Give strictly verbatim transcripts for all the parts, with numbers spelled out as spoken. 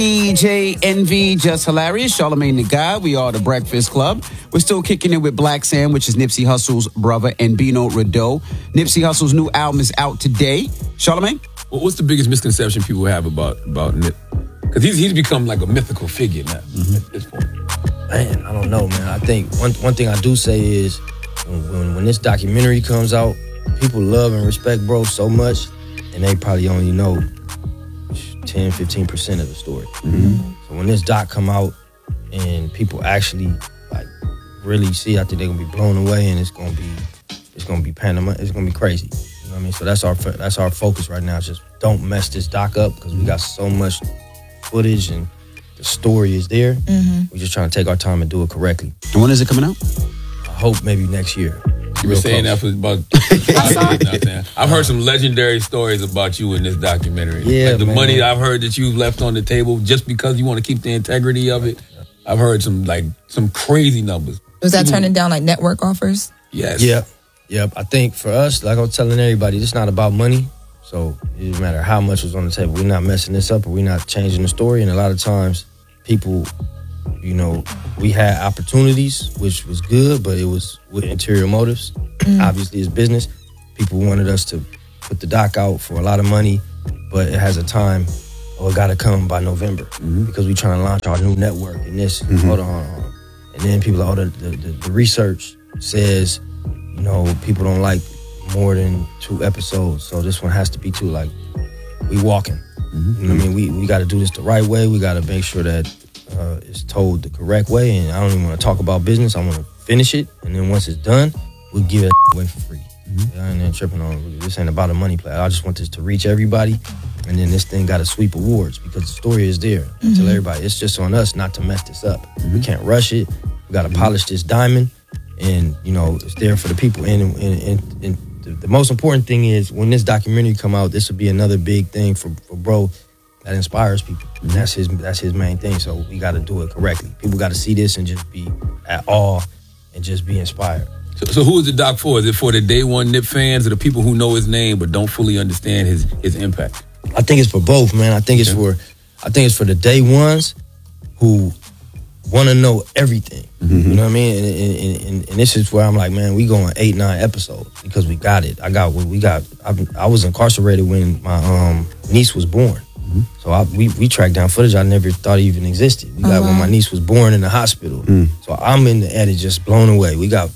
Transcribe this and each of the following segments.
D J Envy, Just Hilarious, Charlamagne the God. We are the Breakfast Club. We're still kicking it with Black Sam, which is Nipsey Hussle's brother, and Bino Rideau. Nipsey Hussle's new album is out today. Charlamagne? Well, what's the biggest misconception people have about about Nip? Because he's he's become like a mythical figure now mm-hmm. at this point. Man, I don't know, man. I think one one thing I do say is when, when when this documentary comes out, people love and respect bro so much, and they probably only know ten, fifteen percent of the story. Mm-hmm. So when this doc come out and people actually like really see, I think they're gonna be blown away, and it's gonna be it's gonna be Panama. It's gonna be crazy. You know what I mean? So that's our that's our focus right now. Just don't mess this doc up because we got so much footage and the story is there. Mm-hmm. We're just trying to take our time and do it correctly. And when is it coming out? I hope maybe next year. You were saying close. That for about. I've heard some legendary stories about you in this documentary. Yeah, like the man. money I've heard that you've left on the table just because you want to keep the integrity of it. I've heard some like some crazy numbers. Was that People, turning down like network offers? Yes. Yep. Yep. I think for us, like I was telling everybody, it's not about money. So it doesn't matter how much was on the table. We're not messing this up, or we're not changing the story. And a lot of times, people, you know, we had opportunities, which was good, but it was with interior motives. Mm. Obviously, it's business. People wanted us to put the doc out for a lot of money, but it has a time. Oh, it got to come by November mm-hmm. because we're trying to launch our new network and this. Mm-hmm. Hold on, hold on. And then people, oh, the, the, the research says, you know, people don't like more than two episodes, so this one has to be two. Like, we walking. Mm-hmm. You know what I mean? We we got to do this the right way. We got to make sure that uh, it's told the correct way. And I don't even want to talk about business. I want to finish it, and then once it's done, we'll give it away for free. Mm-hmm. I ain't tripping on this. Ain't about a money play. I just want this to reach everybody, and then this thing got to sweep awards because the story is there. Mm-hmm. I tell everybody, it's just on us not to mess this up. Mm-hmm. We can't rush it. We got to mm-hmm. polish this diamond, and you know it's there for the people. And and, and, and the, the most important thing is when this documentary come out, this will be another big thing for, for bro that inspires people. And that's his that's his main thing. So we got to do it correctly. People got to see this and just be at awe and just be inspired. So, so who is the doc for? Is it for the day one Nip fans or the people who know his name but don't fully understand his his impact? I think it's for both, man. I think it's okay. for I think it's for the day ones who want to know everything. Mm-hmm. You know what I mean? And, and, and, and this is where I'm like, man, we going eight, nine episodes because we got it. I got what we got. I, I was incarcerated when my um, niece was born. Mm-hmm. So I, we we tracked down footage I never thought even existed. We got uh-huh. when my niece was born in the hospital. Mm. So I'm in the edit just blown away. We got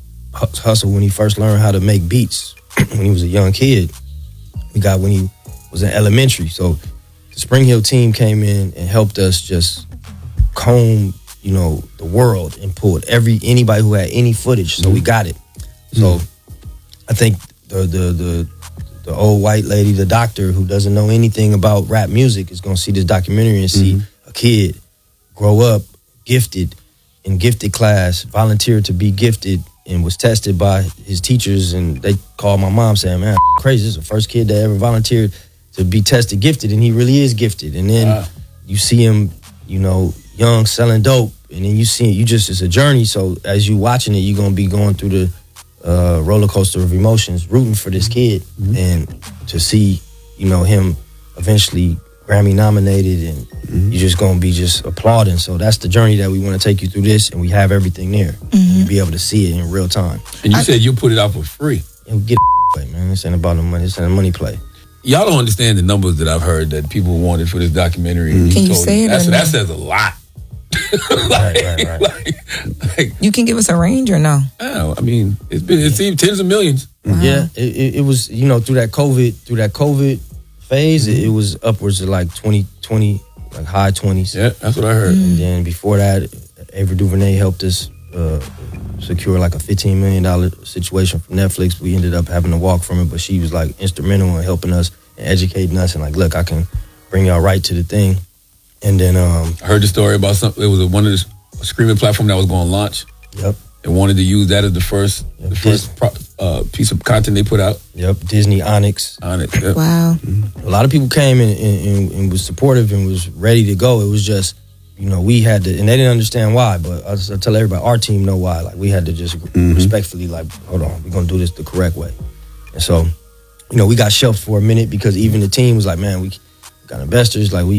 Hustle when he first learned how to make beats when he was a young kid. We got when he was in elementary. So the Spring Hill team came in and helped us just comb, you know, the world and pulled every anybody who had any footage. So mm-hmm. we got it. So mm-hmm. I think the the the the old white lady, the doctor who doesn't know anything about rap music is gonna see this documentary and see mm-hmm. a kid grow up gifted in gifted class, volunteered to be gifted, and was tested by his teachers, and they called my mom saying, man, crazy, this is the first kid that ever volunteered to be tested gifted, and he really is gifted. And then wow. you see him, you know, young, selling dope, and then you see it, you just, it's a journey. So as you watching it, you're going to be going through the uh, roller coaster of emotions, rooting for this kid, mm-hmm. and to see, you know, him eventually Grammy nominated, and mm-hmm. you're just going to be just applauding. So that's the journey that we want to take you through this, and we have everything there. Mm-hmm. You'll be able to see it in real time. And you I, said you put it out for free. And we get it away, man. This ain't about the money. This ain't a money play. Y'all don't understand the numbers that I've heard that people wanted for this documentary. Mm-hmm. Can you say it? That, that says a lot. like, right, right, right. Like, like, you can give us a range or no? Oh, I mean, it's been it seemed tens of millions. Wow. Yeah, it, it, it was, you know, through that COVID, through that COVID phase, mm-hmm. it, it was upwards of like twenty, twenty, like high twenties. Yeah, that's what I heard. Mm-hmm. And then before that, Ava DuVernay helped us uh, secure like a fifteen million dollars situation from Netflix. We ended up having to walk from it, but she was like instrumental in helping us and educating us and like, look, I can bring y'all right to the thing. And then um, I heard the story about something. It was a, one of the a streaming platform that was going to launch. Yep. They wanted to use that as the first, yep. the first pro, uh, piece of content they put out. Yep. Disney Onyx. Onyx. Yep. Wow. Mm-hmm. A lot of people came and, and, and was supportive and was ready to go. It was just, you know, we had to, and they didn't understand why. But I, I tell everybody, our team know why. Like we had to just mm-hmm. respectfully, like, hold on, we're gonna do this the correct way. And so, you know, we got shelved for a minute because even the team was like, man, we got investors, like we.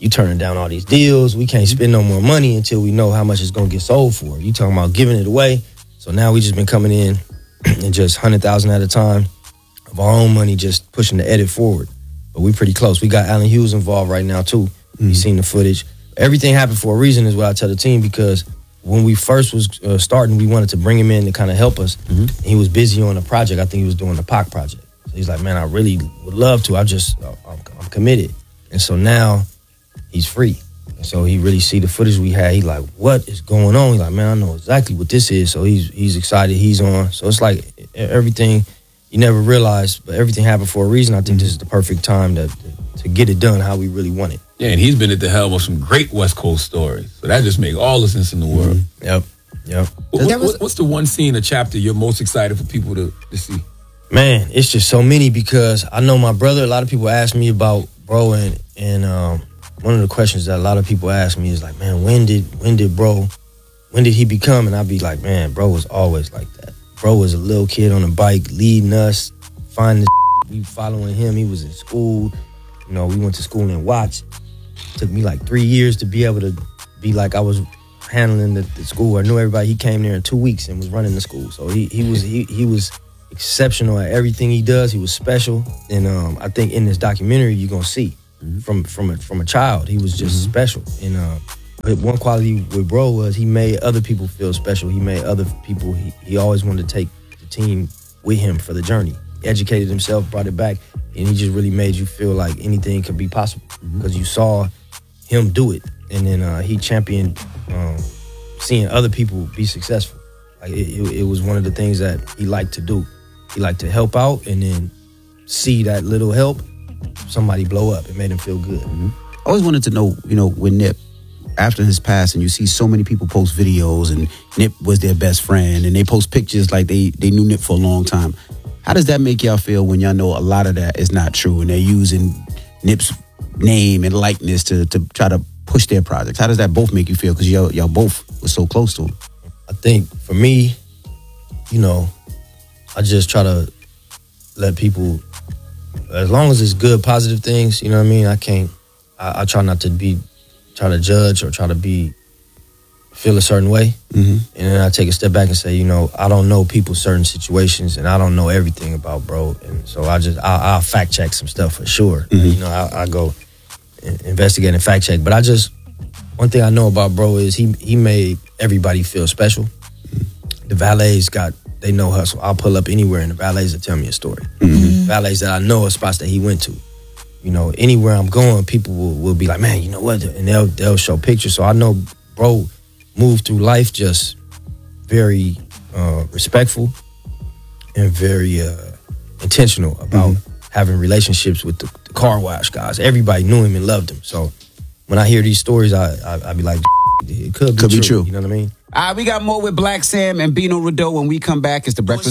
you turning down all these deals. We can't spend no more money until we know how much it's gonna get sold for. You talking about giving it away. So now we just been coming in and just one hundred thousand at a time of our own money, just pushing the edit forward. But we pretty close. We got Allen Hughes involved right now too. Mm-hmm. He's seen the footage. Everything happened for a reason is what I tell the team, because when we first was uh, starting, we wanted to bring him in to kind of help us. Mm-hmm. And he was busy on a project. I think he was doing the Pac project. So he's like, man, I really would love to. I just, I'm, I'm committed. And so now he's free. And so he really see the footage we had. He like, what is going on? He's like, man, I know exactly what this is. So he's he's excited. He's on. So it's like everything you never realized, but everything happened for a reason. I think this is the perfect time to to get it done how we really want it. Yeah, and he's been at the helm of some great West Coast stories. So that just makes all the sense in the world. Mm-hmm. Yep, yep. What, what, what's the one scene, a chapter you're most excited for people to, to see? Man, it's just so many, because I know my brother, a lot of people ask me about bro, and, and um, one of the questions that a lot of people ask me is like, man, when did when did bro, when did he become? And I'd be like, man, bro was always like that. Bro was a little kid on a bike leading us, finding the we following him. He was in school. You know, we went to school in Watts. It took me like three years to be able to be like I was handling the, the school. I knew everybody. He came there in two weeks and was running the school. So he he was he he was exceptional at everything he does. He was special, and um, I think in this documentary you're gonna see mm-hmm. from from a, from a child he was just mm-hmm. special. And uh, but one quality with bro was he made other people feel special. He made other people. He he always wanted to take the team with him for the journey. He educated himself, brought it back, and he just really made you feel like anything could be possible because mm-hmm. you saw him do it, and then uh, he championed um, seeing other people be successful. Like it, it, it was one of the things that he liked to do. He liked to help out and then see that little help, somebody blow up. It made him feel good. Mm-hmm. I always wanted to know, you know, when Nip, after his passing, you see so many people post videos and Nip was their best friend and they post pictures like they, they knew Nip for a long time. How does that make y'all feel when y'all know a lot of that is not true and they're using Nip's name and likeness to, to try to push their projects? How does that both make you feel? Because y'all, y'all both were so close to him. I think for me, you know, I just try to let people, as long as it's good, positive things, you know what I mean? I can't, I, I try not to be, try to judge or try to be, feel a certain way. Mm-hmm. And then I take a step back and say, you know, I don't know people's certain situations and I don't know everything about bro. And so I just, I, I'll fact check some stuff for sure. Mm-hmm. You know, I, I go investigate and fact check. But I just, one thing I know about bro is he, he made everybody feel special. Mm-hmm. The valets got, they know hustle. I'll pull up anywhere and the valets will tell me a story. Mm-hmm. Valets that I know are spots that he went to. You know, anywhere I'm going, people will, will be like, man, you know what? And they'll they'll show pictures. So I know bro moved through life just very uh, respectful and very uh, intentional about mm-hmm. having relationships with the, the car wash guys. Everybody knew him and loved him. So when I hear these stories, I I, I be like, it could be, could true, be true. You know what I mean? All right, we got more with Black Sam and Bino Rideaux when we come back. It's the Breakfast